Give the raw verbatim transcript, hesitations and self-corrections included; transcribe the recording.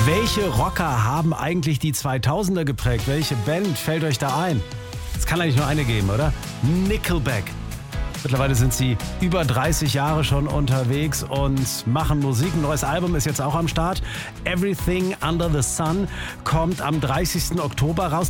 Welche Rocker haben eigentlich die zweitausender geprägt? Welche Band fällt euch da ein? Es kann eigentlich nur eine geben, oder? Nickelback. Mittlerweile sind sie über dreißig Jahre schon unterwegs und machen Musik. Ein neues Album ist jetzt auch am Start. Everything Under the Sun kommt am dreißigsten Oktober raus.